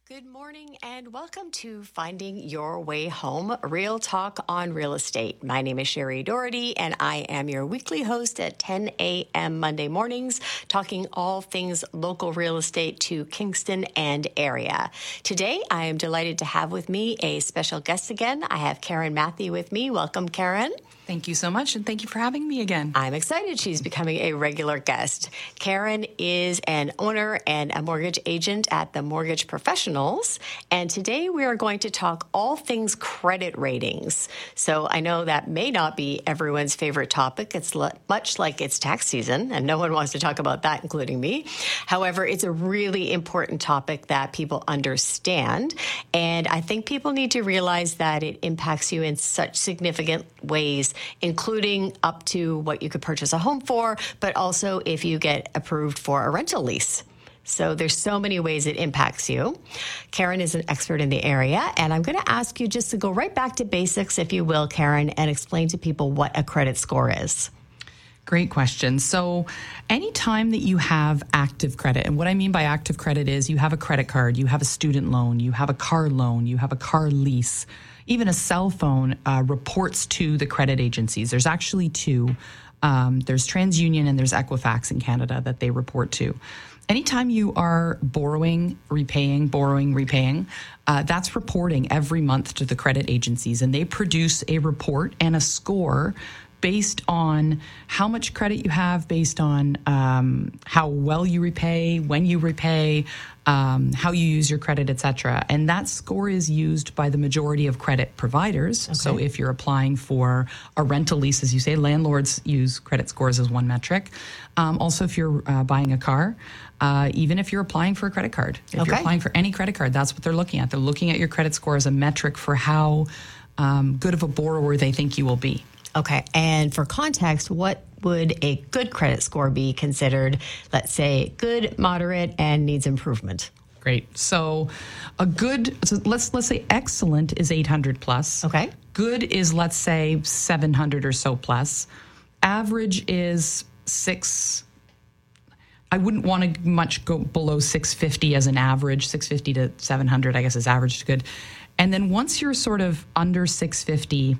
Good morning and welcome to Finding Your Way Home, Real Talk on Real Estate. My name is Sherry Doherty and I am your weekly host at 10 a.m. Monday mornings, talking all things local real estate to Kingston and area. Today, I am delighted to have with me a special guest again. I have Karen Matthew with me. Welcome, Karen. Thank you so much, and thank you for having me again. I'm excited she's becoming a regular guest. Karen is an owner and a mortgage agent at the Mortgage Professionals, and today we are going to talk all things credit ratings. So I know that may not be everyone's favorite topic. It's much like it's tax season, and no one wants to talk about that, including me. However, it's a really important topic that people understand, and I think people need to realize that it impacts you in such significant ways, including up to what you could purchase a home for, but also if you get approved for a rental lease. So there's so many ways it impacts you. Karen is an expert in the area, and I'm going to ask you just to go right back to basics, if you will, Karen, and explain to people what a credit score is. Great question. So anytime that you have active credit, and what I mean by active credit is you have a credit card, you have a student loan, you have a car loan, you have a car lease, even a cell phone reports to the credit agencies. There's actually two. There's TransUnion and there's Equifax in Canada that they report to. Anytime you are borrowing, repaying, that's reporting every month to the credit agencies, and they produce a report and a score based on how much credit you have, based on how well you repay, when you repay, how you use your credit, etc. And that score is used by the majority of credit providers. Okay. So if you're applying for a rental lease, as you say, landlords use credit scores as one metric. Also, if you're buying a car, even if you're applying for a credit card, if you're applying for any credit card, that's what they're looking at. They're looking at your credit score as a metric for how good of a borrower they think you will be. Okay. And for context, what would a good credit score be considered? Let's say good, moderate, and needs improvement. Great. So let's say excellent is 800 plus. Okay. Good is, let's say, 700 or so plus. Average is 6. I wouldn't want to much go below 650 as an average. 650 to 700, I guess, is average to good. And then once you're sort of under 650,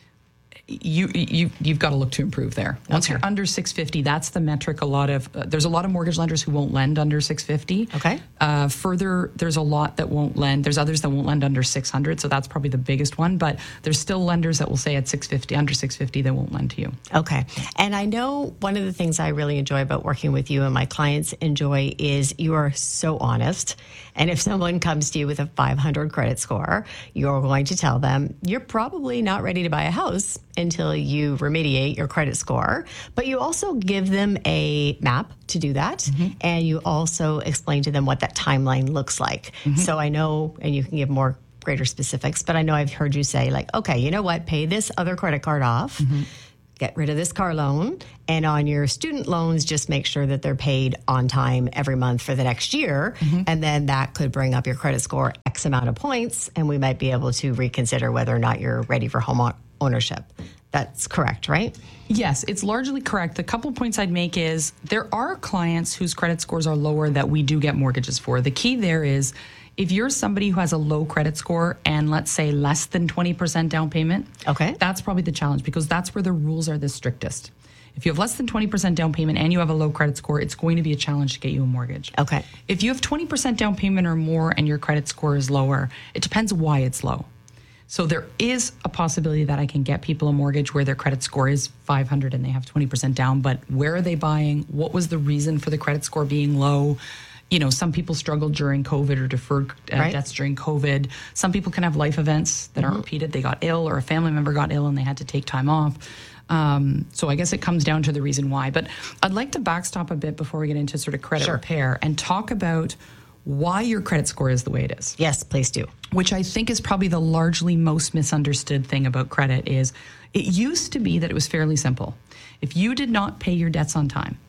you've got to look to improve there. Once you're under 650, that's the metric. There's a lot of mortgage lenders who won't lend under 650. Okay. Further, there's a lot that won't lend. There's others that won't lend under 600. So that's probably the biggest one. But there's still lenders that will say at 650, under 650, they won't lend to you. Okay. And I know one of the things I really enjoy about working with you and my clients enjoy is you are so honest. And if someone comes to you with a 500 credit score, you're going to tell them you're probably not ready to buy a house until you remediate your credit score. But you also give them a map to do that. Mm-hmm. And you also explain to them what that timeline looks like. Mm-hmm. So I know, and you can give more greater specifics, but I know I've heard you say like, okay, you know what, pay this other credit card off. Mm-hmm. Get rid of this car loan, and on your student loans, just make sure that they're paid on time every month for the next year. Mm-hmm. And then that could bring up your credit score X amount of points, and we might be able to reconsider whether or not you're ready for home ownership. That's correct, right? Yes, it's largely correct. The couple points I'd make is there are clients whose credit scores are lower that we do get mortgages for. The key there is if you're somebody who has a low credit score and let's say less than 20% down payment, okay, that's probably the challenge because that's where the rules are the strictest. If you have less than 20% down payment and you have a low credit score, it's going to be a challenge to get you a mortgage. Okay. If you have 20% down payment or more and your credit score is lower, it depends why it's low. So there is a possibility that I can get people a mortgage where their credit score is 500 and they have 20% down, but where are they buying? What was the reason for the credit score being low? You know, some people struggled during COVID or deferred debts during COVID. Some people can have life events that aren't repeated. They got ill or a family member got ill and they had to take time off. So I guess it comes down to the reason why. But I'd like to backstop a bit before we get into sort of credit repair and talk about why your credit score is the way it is. Yes, please do. Which I think is probably the largely most misunderstood thing about credit is it used to be that it was fairly simple. If you did not pay your debts on time,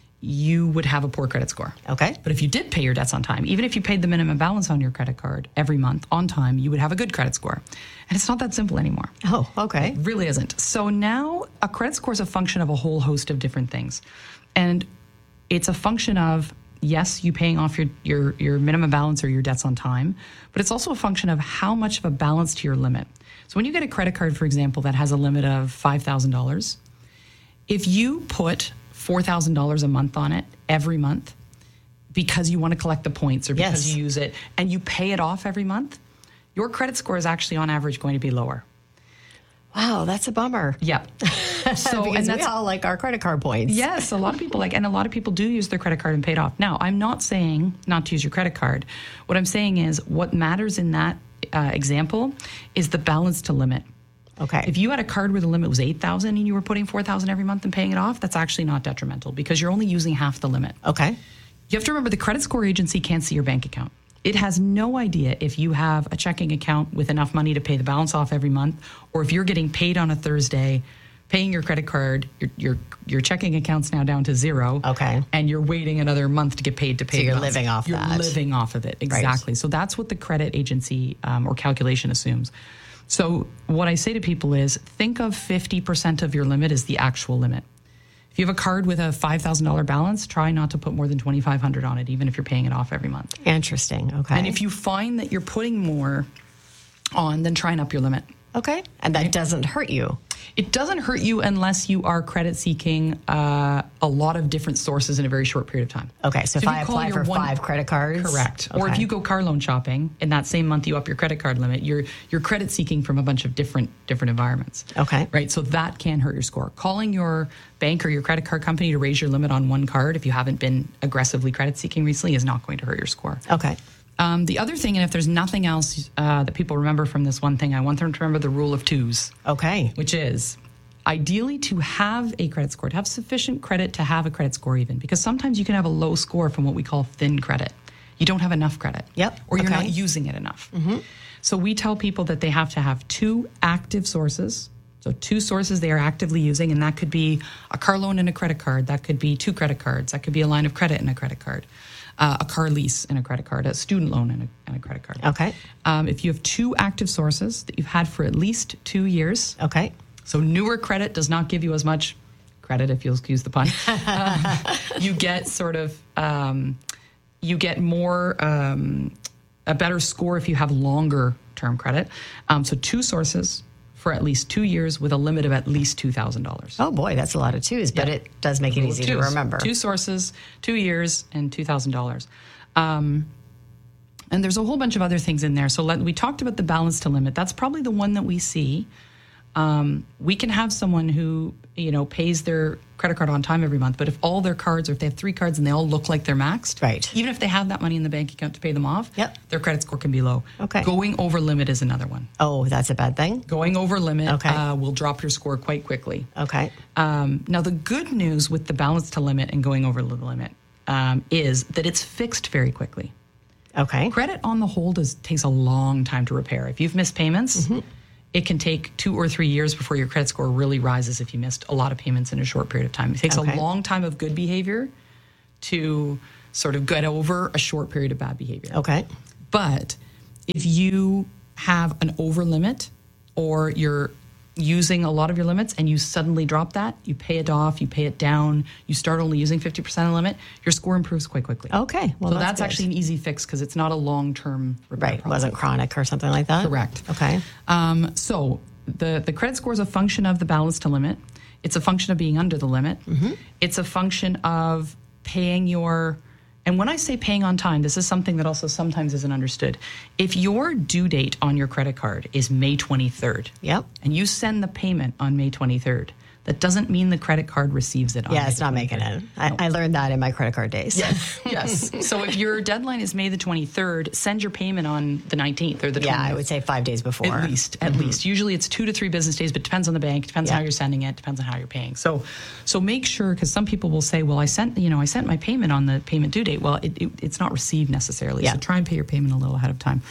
you would have a poor credit score. Okay. But if you did pay your debts on time, even if you paid the minimum balance on your credit card every month on time, you would have a good credit score. And it's not that simple anymore. Oh, okay. It really isn't. So now a credit score is a function of a whole host of different things. And it's a function of yes, you paying off your minimum balance or your debts on time, but it's also a function of how much of a balance to your limit. So when you get a credit card, for example, that has a limit of $5,000, if you put $4,000 a month on it every month because you want to collect the points or because you use it and you pay it off every month, your credit score is actually on average going to be lower. Wow, that's a bummer. Yeah. So, because we all like our credit card points. Yes, a lot of people and a lot of people do use their credit card and pay it off. Now, I'm not saying not to use your credit card. What I'm saying is what matters in that example is the balance to limit. Okay. If you had a card where the limit was $8,000 and you were putting $4,000 every month and paying it off, that's actually not detrimental because you're only using half the limit. Okay. You have to remember the credit score agency can't see your bank account. It has no idea if you have a checking account with enough money to pay the balance off every month, or if you're getting paid on a Thursday, paying your credit card, your checking account's now down to zero. Okay. And you're waiting another month to get paid to pay. So you're the balance. living off that. You're living off of it. Exactly. Right. So that's what the credit agency or calculation assumes. So what I say to people is think of 50% of your limit as the actual limit. If you have a card with a $5,000 balance, try not to put more than $2,500 on it, even if you're paying it off every month. Interesting. Okay. And if you find that you're putting more on, then try and up your limit. Okay. And that doesn't hurt you. It doesn't hurt you unless you are credit seeking a lot of different sources in a very short period of time. Okay. So if I apply for 5 credit cards. Correct. Okay. Or if you go car loan shopping, in that same month you up your credit card limit, you're credit seeking from a bunch of different environments. Okay. Right. So that can hurt your score. Calling your bank or your credit card company to raise your limit on one card if you haven't been aggressively credit seeking recently is not going to hurt your score. Okay. The other thing, and if there's nothing else that people remember from this one thing, I want them to remember the rule of twos. Okay. Which is ideally to have a credit score, to have sufficient credit to have a credit score even, because sometimes you can have a low score from what we call thin credit. You don't have enough credit. Yep. Or you're not using it enough. Mm-hmm. So we tell people that they have to have 2 active sources. So 2 sources they are actively using, and that could be a car loan and a credit card. That could be 2 credit cards. That could be a line of credit and a credit card. A car lease and a credit card, a student loan and a credit card. Okay. If you have 2 active sources that you've had for at least 2 years. Okay. So newer credit does not give you as much credit, if you'll excuse the pun. You get sort of, you get more, a better score if you have longer term credit. So 2 sources for at least 2 years with a limit of at least $2,000. Oh boy, that's a lot of twos, but it does make it easy to remember. 2 sources, 2 years, and $2,000. And there's a whole bunch of other things in there. So we talked about the balance to limit. That's probably the one that we see. We can have someone who, pays their credit card on time every month, but if all their cards, or if they have 3 cards and they all look like they're maxed, right, even if they have that money in the bank account to pay them off, their credit score can be low. Okay. Going over limit is another one. Oh, that's a bad thing? Going over limit will drop your score quite quickly. Okay. Now, the good news with the balance to limit and going over the limit is that it's fixed very quickly. Okay. Credit on the whole takes a long time to repair. If you've missed payments, it can take 2 or 3 years before your credit score really rises if you missed a lot of payments in a short period of time. It takes a long time of good behavior to sort of get over a short period of bad behavior. Okay. But if you have an over limit or you're using a lot of your limits and you suddenly drop that, you pay it off, you pay it down, you start only using 50% of the limit, your score improves quite quickly. Okay. Well, so that's actually an easy fix because it's not a long-term repair Right. problem. Wasn't chronic or something like that? Correct. Okay. So the credit score is a function of the balance to limit. It's a function of being under the limit. Mm-hmm. It's a function of paying your... And when I say paying on time, this is something that also sometimes isn't understood. If your due date on your credit card is May 23rd, and you send the payment on May 23rd, that doesn't mean the credit card receives it on May 23rd. It's not making it. I learned that in my credit card days. Yes. So if your deadline is May the 23rd, send your payment on the 19th or the 20th. Yeah, I would say 5 days before. At least. Usually it's 2 to 3 business days, but it depends on the bank, depends on how you're sending it, depends on how you're paying. So make sure, because some people will say, well, I sent my payment on the payment due date. Well, it's not received necessarily. So try and pay your payment a little ahead of time.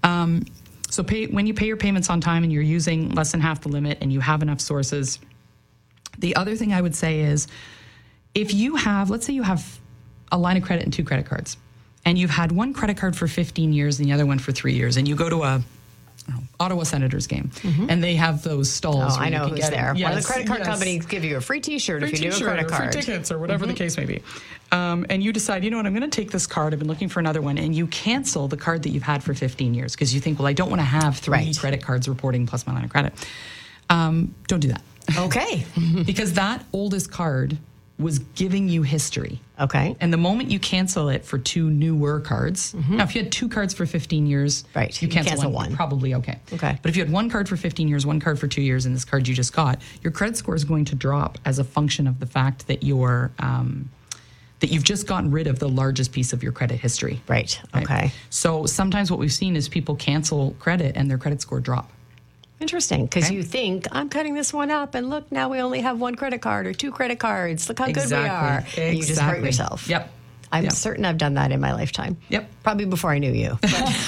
So when you pay your payments on time and you're using less than half the limit and you have enough sources. The other thing I would say is if you have, let's say you have a line of credit and 2 credit cards, and you've had one credit card for 15 years and the other one for 3 years, and you go to a Ottawa Senators game, and they have those stalls. Oh, I know who's there. Yes, one of the credit card companies give you a free T-shirt if you do a credit card. Free tickets or whatever the case may be. And you decide, you know what, I'm going to take this card. I've been looking for another one. And you cancel the card that you've had for 15 years because you think, well, I don't want to have three credit cards reporting plus my line of credit. Don't do that. Okay. Because that oldest card was giving you history. Okay. And the moment you cancel it for two newer cards, now if you had two cards for 15 years, you cancel one, probably okay. Okay. But if you had one card for 15 years, one card for 2 years, and this card you just got, your credit score is going to drop as a function of the fact that you're that you've just gotten rid of the largest piece of your credit history. Right. Okay. So sometimes what we've seen is people cancel credit and their credit score drop. Interesting, because you think, I'm cutting this one up, and look, now we only have one credit card or two credit cards. Look how good we are. And you just hurt yourself. Yep. I'm certain I've done that in my lifetime. Yep. Probably before I knew you.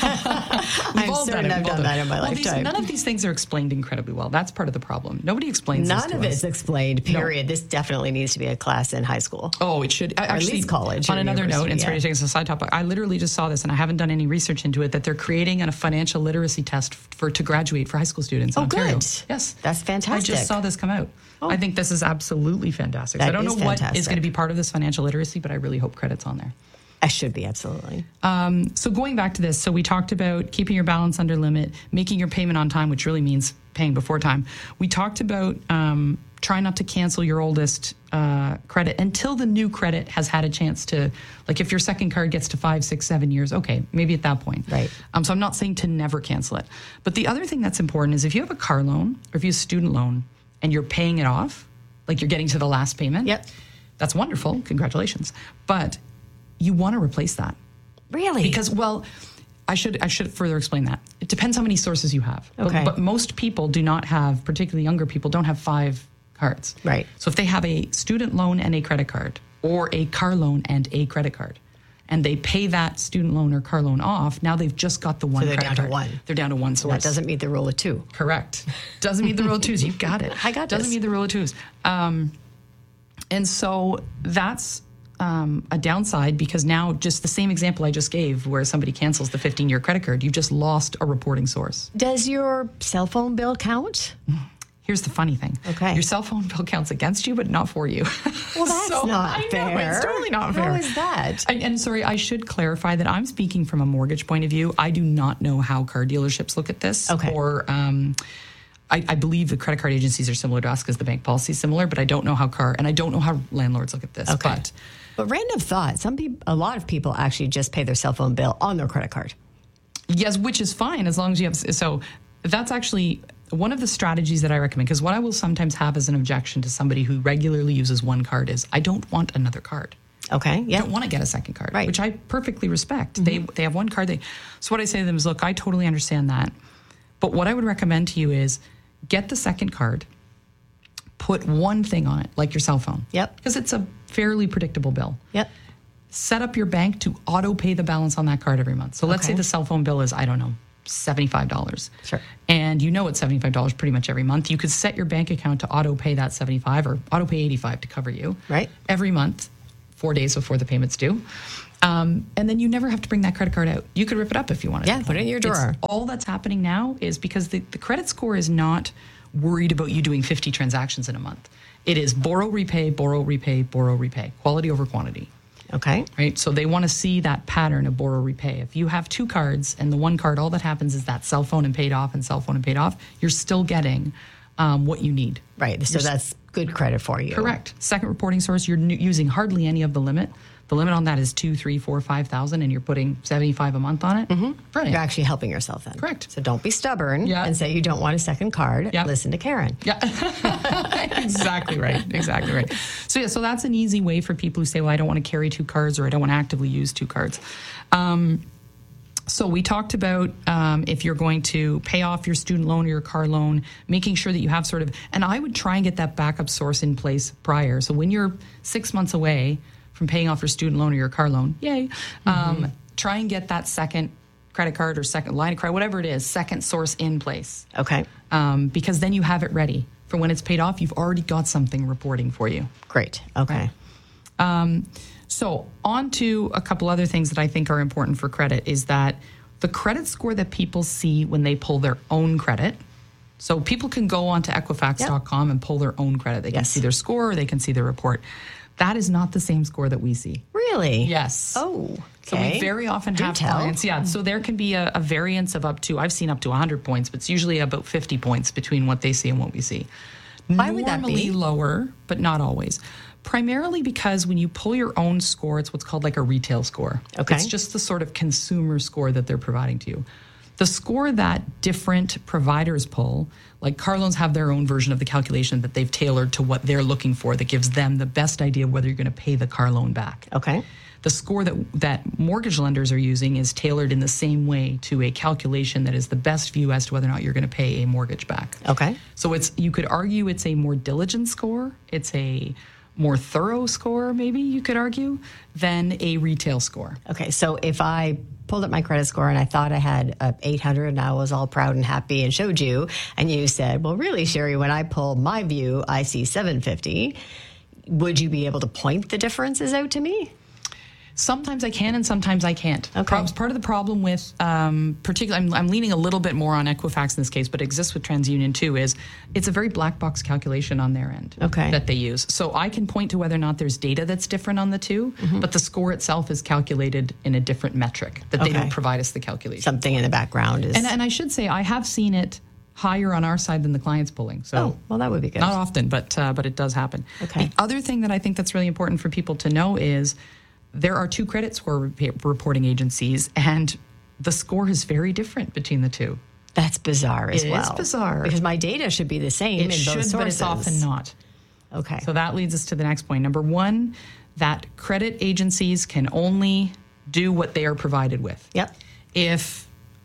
I'm certain I've done that in my lifetime. None of these things are explained incredibly well. That's part of the problem. Nobody explains this to us. None of it's explained, period. No. This definitely needs to be a class in high school. Oh, it should. Or at least college. On another note, and sorry to take us a side topic, I literally just saw this, and I haven't done any research into it, that they're creating a financial literacy test to graduate for high school students in Ontario. Good. Yes. That's fantastic. I just saw this come out. I think this is absolutely fantastic. I don't know what is going to be part of this financial literacy, but I really hope credit's on there. I should be, absolutely. So going back to this, so we talked about keeping your balance under limit, making your payment on time, which really means paying before time. We talked about trying not to cancel your oldest credit until the new credit has had a chance to, like if your second card gets to 5, 6, 7 years, okay, maybe at that point. Right. So I'm not saying to never cancel it. But the other thing that's important is if you have a car loan or if you have a student loan and you're paying it off, like you're getting to the last payment, that's wonderful, congratulations. But you want to replace that. Really? Because, well, I should further explain that. It depends how many sources you have. Okay. But most people do not have, particularly younger people, don't have 5 cards. Right. So if they have a student loan and a credit card, or a car loan and a credit card, and they pay that student loan or car loan off, now they've just got the one credit card. So they're down to one. They're down to one source. That doesn't meet the rule of 2. Correct. Doesn't meet the rule of 2s. You've got it. I got this. Doesn't meet the rule of 2s. And so that's a downside, because now just the same example I just gave where somebody cancels the 15-year credit card, you've just lost a reporting source. Does your cell phone bill count? Here's the funny thing. Okay. Your cell phone bill counts against you, but not for you. Well, that's not fair. I know, it's totally not fair. How is that? And sorry, I should clarify that I'm speaking from a mortgage point of view. I do not know how car dealerships look at this. Okay. Or I believe the credit card agencies are similar to us because the bank policy is similar, but I don't know how I don't know how landlords look at this. Okay. But random thought, a lot of people actually just pay their cell phone bill on their credit card. Yes, which is fine as long as you have. So that's actually one of the strategies that I recommend, because what I will sometimes have as an objection to somebody who regularly uses one card is, I don't want another card. Okay. Yeah. I don't want to get a second card, right. Which I perfectly respect. Mm-hmm. They have one card. So what I say to them is, look, I totally understand that. But what I would recommend to you is get the second card, put one thing on it, like your cell phone. Yep. Because it's a fairly predictable bill. Yep. Set up your bank to auto pay the balance on that card every month. So let's say the cell phone bill is, I don't know, $75. Sure. And you know it's $75 pretty much every month. You could set your bank account to auto pay that $75 or auto pay $85 to cover you. Right. Every month, 4 days before the payment's due. And then you never have to bring that credit card out. You could rip it up if you wanted. Yeah, put it in your drawer. All that's happening now is because the credit score is not worried about you doing 50 transactions in a month. It is borrow, repay, borrow, repay, borrow, repay. Quality over quantity. Okay. Right? So they want to see that pattern of borrow, repay. If you have 2 cards and the one card, all that happens is that cell phone and paid off and cell phone and paid off, you're still getting what you need. Right. So that's good credit for you. Correct. Second reporting source, you're using hardly any of the limit. The limit on that is 2, 3, 4, 5,000, and you're putting $75 a month on it. Mm-hmm. Brilliant. You're actually helping yourself then. Correct. So don't be stubborn and say you don't want a second card. Yeah. Listen to Karen. Yeah. Exactly right. Exactly right. So so that's an easy way for people who say, well, I don't want to carry 2 cards or I don't want to actively use 2 cards. So we talked about if you're going to pay off your student loan or your car loan, making sure that you have sort of, and I would try and get that backup source in place prior. So when you're 6 months away from paying off your student loan or your car loan, try and get that second credit card or second line of credit, whatever it is, second source in place. Okay. Because then you have it ready for when it's paid off. You've already got something reporting for you. Great. Okay. So on to a couple other things that I think are important for credit is that The credit score that people see when they pull their own credit. So people can go onto Equifax.com and pull their own credit. They can see their score, or they can see their report. That is not the same score that we see. Really? Yes. Oh, okay. So we very often have clients. Yeah. So there can be a variance of I've seen up to 100 points, but it's usually about 50 points between what they see and what we see. Why would that be? Normally lower, but not always. Primarily because when you pull your own score, it's what's called like a retail score. Okay. It's just the sort of consumer score that they're providing to you. The score that different providers pull, like car loans have their own version of the calculation that they've tailored to what they're looking for that gives them the best idea of whether you're going to pay the car loan back. Okay. The score that mortgage lenders are using is tailored in the same way to a calculation that is the best view as to whether or not you're going to pay a mortgage back. Okay. So you could argue it's a more diligent score. It's a more thorough score, maybe you could argue, than a retail score. Okay, so if I pulled up my credit score and I thought I had 800 and I was all proud and happy and showed you, and you said, well, really, Sherry, when I pull my view, I see 750, would you be able to point the differences out to me? Sometimes I can and sometimes I can't. Okay. Part of the problem with, particularly, I'm leaning a little bit more on Equifax in this case, but it exists with TransUnion too, is it's a very black box calculation on their end that they use. So I can point to whether or not there's data that's different on the two, but the score itself is calculated in a different metric that they don't provide us the calculation. Something in the background is... And I should say, I have seen it higher on our side than the client's pulling. So well, that would be good. Not often, but it does happen. Okay. The other thing that I think that's really important for people to know is there are two credit score reporting agencies, and the score is very different between the two. That's bizarre as well. It is bizarre. Because my data should be the same in both sources. But it's often not. Okay. So that leads us to the next point. Number one, that credit agencies can only do what they are provided with. Yep. If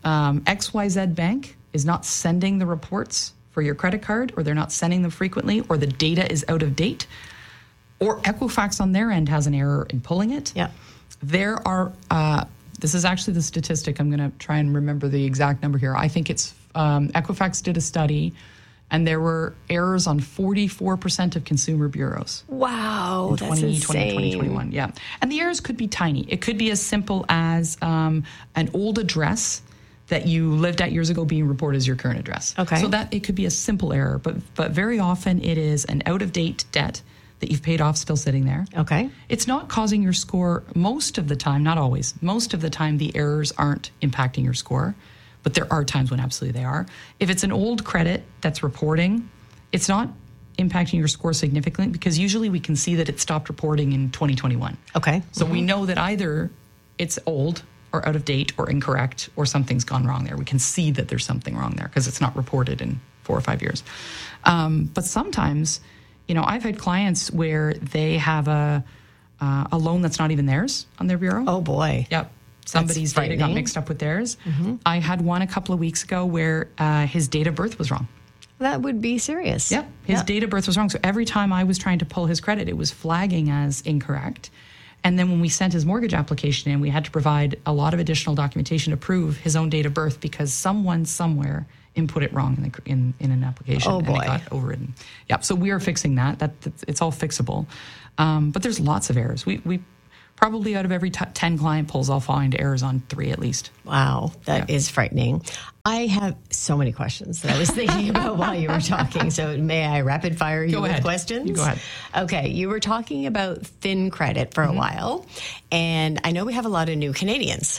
XYZ Bank is not sending the reports for your credit card, or they're not sending them frequently, or the data is out of date, or Equifax on their end has an error in pulling it. Yep. There are, this is actually the statistic, I'm going to try and remember the exact number here. I think it's, Equifax did a study, and there were errors on 44% of consumer bureaus. Wow, in that's 2020, insane. 2021, yeah. And the errors could be tiny. It could be as simple as an old address that you lived at years ago being reported as your current address. Okay. So that it could be a simple error, but very often it is an out-of-date debt that you've paid off still sitting there. Okay. It's not causing your score most of the time, not always. Most of the time, the errors aren't impacting your score, but there are times when absolutely they are. If it's an old credit that's reporting, it's not impacting your score significantly because usually we can see that it stopped reporting in 2021. Okay. So we know that either it's old or out of date or incorrect or something's gone wrong there. We can see that there's something wrong there because it's not reported in 4 or 5 years. But sometimes, you know, I've had clients where they have a loan that's not even theirs on their bureau. Oh, boy. Yep. Somebody's data got mixed up with theirs. I had one a couple of weeks ago where his date of birth was wrong. That would be serious. Yep. His date of birth was wrong. So every time I was trying to pull his credit, it was flagging as incorrect. And then when we sent his mortgage application in, we had to provide a lot of additional documentation to prove his own date of birth because someone somewhere input it wrong in an application. Oh, boy. And it got overridden. Yep. So we are fixing that. It's all fixable. But there's lots of errors. We probably out of every 10 client pulls, I'll find errors on 3 at least. Wow, that is frightening. I have so many questions that I was thinking about while you were talking. So may I rapid fire you with questions? You go ahead. Okay, you were talking about thin credit for a while, and I know we have a lot of new Canadians.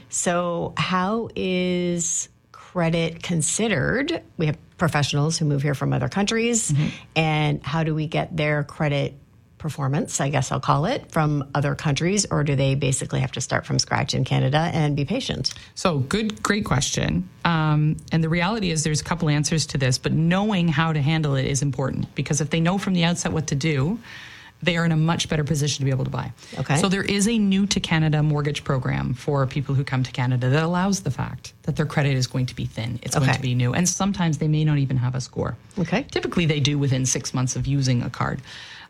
So how is credit considered? We have professionals who move here from other countries, and how do we get their credit performance, I guess I'll call it, from other countries, or do they basically have to start from scratch in Canada and be patient? So great question. And the reality is there's a couple answers to this, but knowing how to handle it is important because if they know from the outset what to do, they are in a much better position to be able to buy. Okay. So there is a new to Canada mortgage program for people who come to Canada that allows the fact that their credit is going to be thin. It's going to be new. And sometimes they may not even have a score. Okay. Typically they do within 6 months of using a card.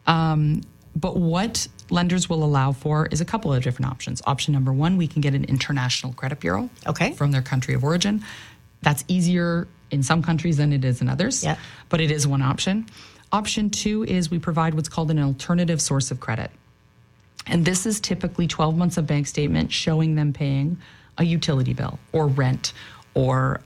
But what lenders will allow for is a couple of different options. Option number one, we can get an international credit bureau from their country of origin. That's easier in some countries than it is in others, but it is one option. Option two is we provide what's called an alternative source of credit. And this is typically 12 months of bank statement showing them paying a utility bill or rent or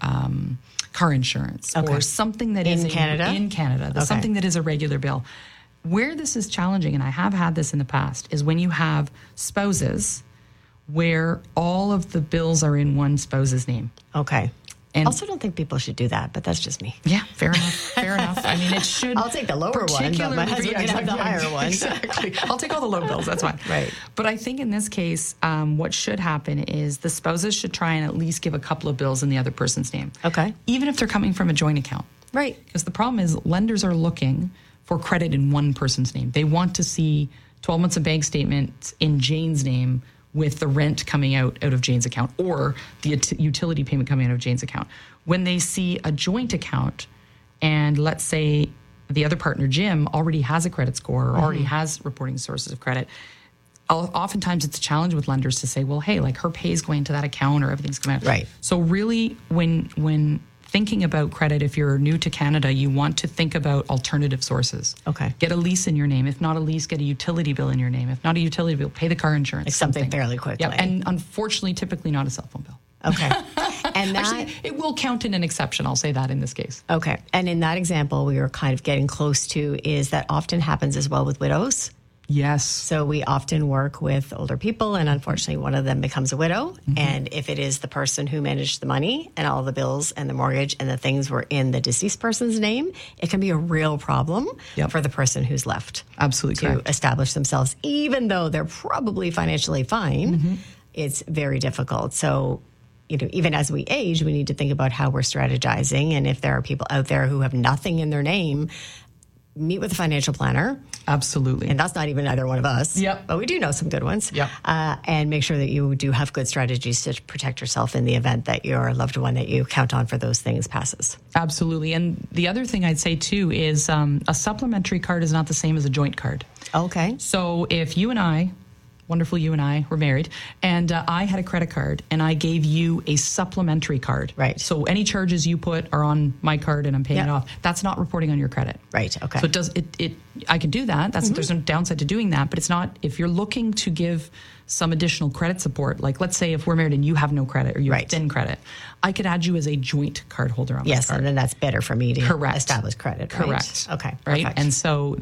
car insurance or something that is In Canada? In Canada, something that is a regular bill. Where this is challenging, and I have had this in the past, is when you have spouses where all of the bills are in one spouse's name. Okay. And also don't think people should do that, but that's just me. Yeah, fair enough. Fair enough. I mean, it should. I'll take the lower one, but my husband can have the higher one. Exactly. I'll take all the low bills. That's fine. Right. But I think in this case, what should happen is the spouses should try and at least give a couple of bills in the other person's name. Okay. Even if they're coming from a joint account. Right. Because the problem is lenders are looking for credit in one person's name. They want to see 12 months of bank statements in Jane's name with the rent coming out of Jane's account or the utility payment coming out of Jane's account. When they see a joint account and let's say the other partner, Jim, already has a credit score or already has reporting sources of credit, oftentimes it's a challenge with lenders to say, well, hey, like her pay is going to that account or everything's coming out. Right. So really when thinking about credit, if you're new to Canada, you want to think about alternative sources. Okay. Get a lease in your name. If not a lease, get a utility bill in your name. If not a utility bill, pay the car insurance. Like something fairly quickly. Yeah, and unfortunately, typically not a cell phone bill. Okay. And that, actually, it will count in an exception. I'll say that in this case. Okay. And in that example, we were kind of getting close to is that often happens as well with widows. Yes. So we often work with older people, and unfortunately, one of them becomes a widow. And if it is the person who managed the money and all the bills and the mortgage and the things were in the deceased person's name, it can be a real problem for the person who's left. Absolutely to correct. establish themselves, even though they're probably financially fine. It's very difficult. So, you know, even as we age, we need to think about how we're strategizing. And if there are people out there who have nothing in their name, meet with a financial planner. Absolutely. And that's not even either one of us. Yep. But we do know some good ones. Yep. And make sure that you do have good strategies to protect yourself in the event that your loved one that you count on for those things passes. Absolutely. And the other thing I'd say too is a supplementary card is not the same as a joint card. Okay. So if you and I, wonderful you and I were married, and I had a credit card and I gave you a supplementary card. Right. So any charges you put are on my card and I'm paying it off. That's not reporting on your credit. Right. Okay. So it does I can do that. There's no downside to doing that, but it's not if you're looking to give some additional credit support, like let's say if we're married and you have no credit or you have thin credit, I could add you as a joint card holder on my card. And then that's better for me to establish credit. Right? Correct. Okay. Right. Perfect. And so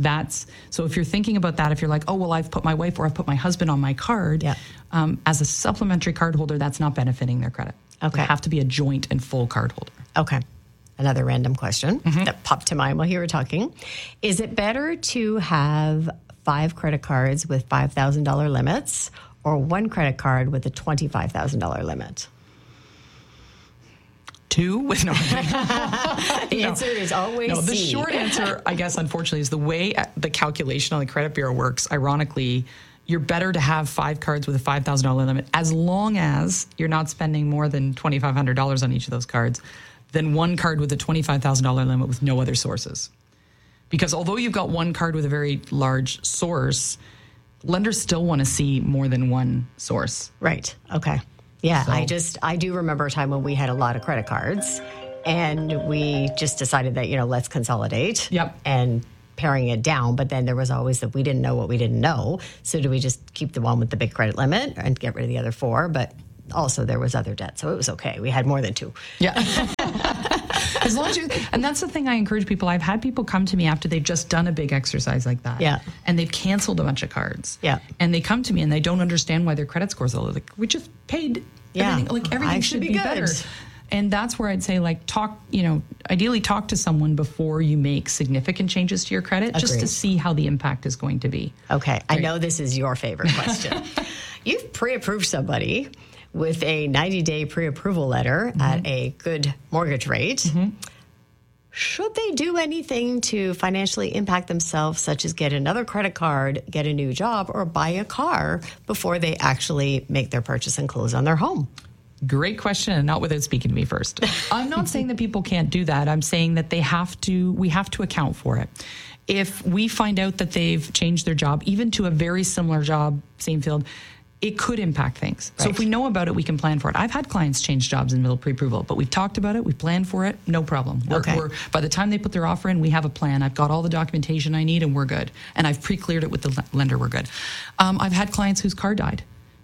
if you're thinking about that, if you're like, oh, well, I've put my wife or I've put my husband on my card, as a supplementary card holder, that's not benefiting their credit. Okay. You have to be a joint and full card holder. Okay. Another random question that popped to mind while you were talking. Is it better to have 5 credit cards with $5,000 limits or 1 credit card with a $25,000 limit? 2 with no. The answer is always no. The C. short answer, I guess, unfortunately, is the way the calculation on the credit bureau works. Ironically, you're better to have 5 cards with a $5,000 limit as long as you're not spending more than $2,500 on each of those cards than 1 card with a $25,000 limit with no other sources. Because although you've got 1 card with a very large source, lenders still want to see more than 1 source. Right. Okay. Yeah. So. I do remember a time when we had a lot of credit cards and we just decided that, let's consolidate. Yep. And paring it down. But then there was always that we didn't know what we didn't know. So do we just keep the one with the big credit limit and get rid of the other 4? But also there was other debt. So it was okay. We had more than 2. Yeah. As long as and that's the thing I encourage people. I've had people come to me after they've just done a big exercise like that. Yeah. And they've canceled a bunch of cards. Yeah. And they come to me and they don't understand why their credit scores are low. Like, we just paid everything. Like, everything should be good. Better. And that's where I'd say, like, ideally talk to someone before you make significant changes to your credit, just to see how the impact is going to be. Okay. Right. I know this is your favorite question. You've pre-approved somebody with a 90-day pre-approval letter at a good mortgage rate. Should they do anything to financially impact themselves, such as get another credit card, get a new job, or buy a car before they actually make their purchase and close on their home? Great question, and not without speaking to me first. I'm not saying that people can't do that. I'm saying that we have to account for it. If we find out that they've changed their job, even to a very similar job, same field, it could impact things. Right. So if we know about it, we can plan for it. I've had clients change jobs in the middle of pre-approval, but we've talked about it, we've planned for it, no problem. By the time they put their offer in, we have a plan. I've got all the documentation I need and we're good. And I've pre-cleared it with the lender, we're good. I've had clients whose car died.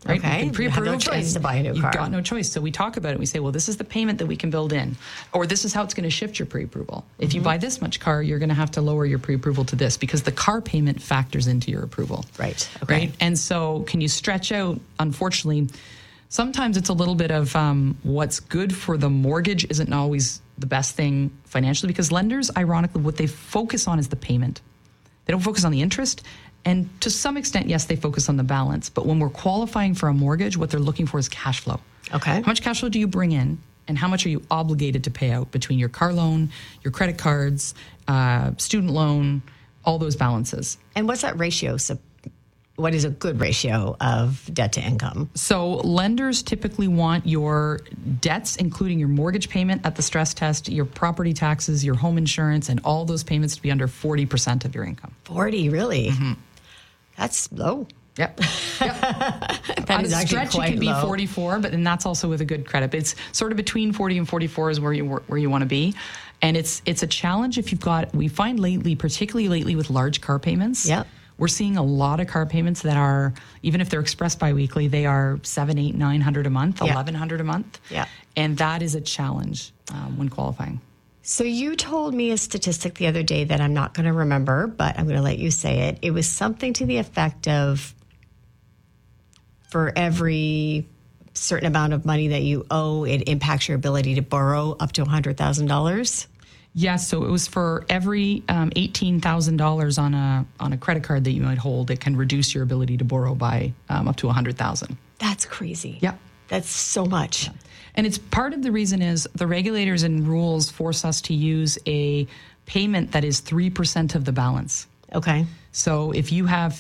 right? Okay. You can You have no pre-approve choice and to buy a new you've car. got no choice. So we talk about it. We say, well, this is the payment that we can build in, or this is how it's going to shift your pre-approval. If you buy this much car, you're going to have to lower your pre-approval to this because the car payment factors into your approval. Right. Okay. Right. And so can you stretch out? Unfortunately, sometimes it's a little bit of what's good for the mortgage isn't always the best thing financially, because lenders, ironically, what they focus on is the payment. They don't focus on the interest. And to some extent, yes, they focus on the balance. But when we're qualifying for a mortgage, what they're looking for is cash flow. Okay. How much cash flow do you bring in? And how much are you obligated to pay out between your car loan, your credit cards, student loan, all those balances? And what's that ratio? So what is a good ratio of debt to income? So lenders typically want your debts, including your mortgage payment at the stress test, your property taxes, your home insurance, and all those payments to be under 40% of your income. 40, really? That's low. Yep. That On is a actually stretch, it quite could be low. 44, but then that's also with a good credit. But it's sort of between 40 and 44 is where you want to be. And it's a challenge if you've got, we find lately, particularly lately with large car payments. Yep. We're seeing a lot of car payments that are, even if they're expressed biweekly, they are $700, $800, $900 a month, Yeah. $1,100 a month. Yeah. And that is a challenge when qualifying. So you told me a statistic the other day that I'm not going to remember, but I'm going to let you say it. It was something to the effect of, for every certain amount of money that you owe, it impacts your ability to borrow up to $100,000. Yes, so it was for every $18,000 on a credit card that you might hold, it can reduce your ability to borrow by up to $100,000. That's crazy. Yep. That's so much. And it's part of the reason is the regulators and rules force us to use a payment that is 3% of the balance. Okay. So if you have,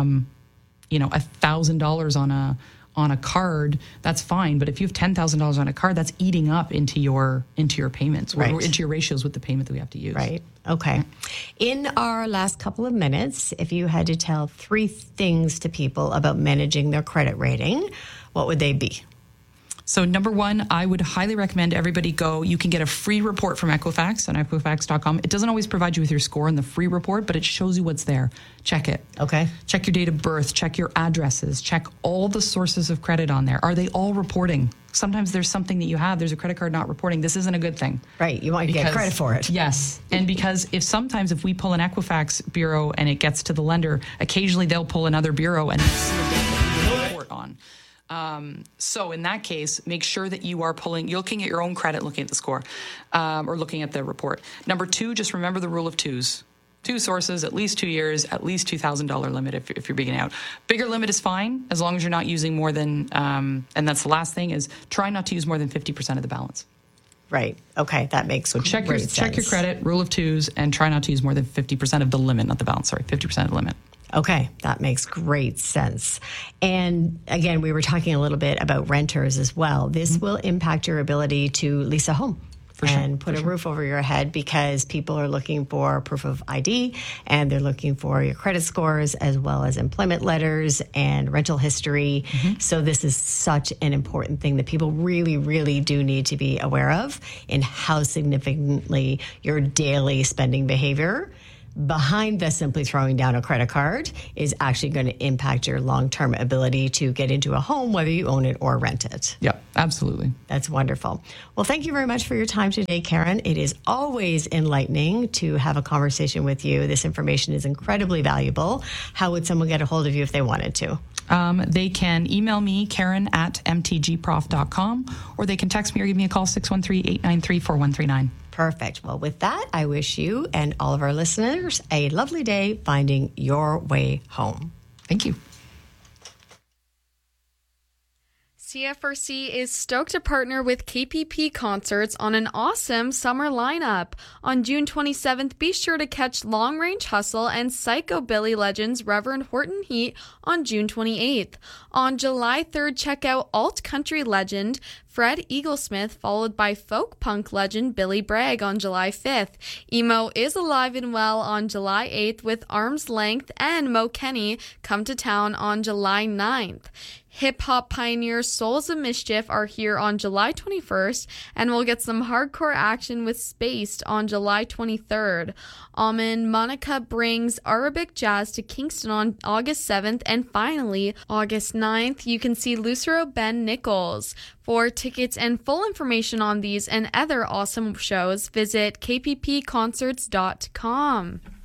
$1,000 on a card, that's fine. But if you have $10,000 on a card, that's eating up into your payments, or Right. into your ratios with the payment that we have to use. Right. Okay. In our last couple of minutes, if you had to tell 3 things to people about managing their credit rating, what would they be? So number one, I would highly recommend everybody go. You can get a free report from Equifax on Equifax.com. It doesn't always provide you with your score in the free report, but it shows you what's there. Check it. Okay. Check your date of birth. Check your addresses. Check all the sources of credit on there. Are they all reporting? Sometimes there's something that you have. There's a credit card not reporting. This isn't a good thing. Right. You want to get credit for it. Yes. And because if we pull an Equifax bureau and it gets to the lender, occasionally they'll pull another bureau and see a different report on. So in that case, make sure that you're looking at your own credit, looking at the score, or looking at the report. Number 2, just remember the rule of 2s. 2 sources, at least 2 years, at least $2,000 limit if you're beginning out. Bigger limit is fine as long as you're not using more than, and that's the last thing, is try not to use more than 50% of the balance. Right. Okay. That makes Check your credit, rule of 2s, and try not to use more than 50% of the limit, not the balance, sorry, 50% of the limit. Okay, that makes great sense. And again, we were talking a little bit about renters as well. This will impact your ability to lease a home and put a roof over your head, because people are looking for proof of ID and they're looking for your credit scores as well as employment letters and rental history. So this is such an important thing that people really, really do need to be aware of in how significantly your daily spending behavior behind the simply throwing down a credit card is actually going to impact your long-term ability to get into a home, whether you own it or rent it. Yep, absolutely. That's wonderful. Well, thank you very much for your time today, Karen. It is always enlightening to have a conversation with you. This information is incredibly valuable. How would someone get a hold of you if they wanted to? They can email me, Karen@mtgprof.com, or they can text me or give me a call, 613-893-4139. Perfect. Well, with that, I wish you and all of our listeners a lovely day finding your way home. Thank you. CFRC is stoked to partner with KPP Concerts on an awesome summer lineup. On June 27th, be sure to catch Long Range Hustle and Psychobilly legends Reverend Horton Heat on June 28th. On July 3rd, check out alt country legend Fred Eaglesmith, followed by folk punk legend Billy Bragg on July 5th. Emo is alive and well on July 8th with Arm's Length and Mo Kenny come to town on July 9th. Hip-hop pioneers Souls of Mischief are here on July 21st, and we'll get some hardcore action with Spaced on July 23rd. Almond Monica brings Arabic jazz to Kingston on August 7th, and finally, August 9th, you can see Lucero Ben Nichols. For tickets and full information on these and other awesome shows, visit kppconcerts.com.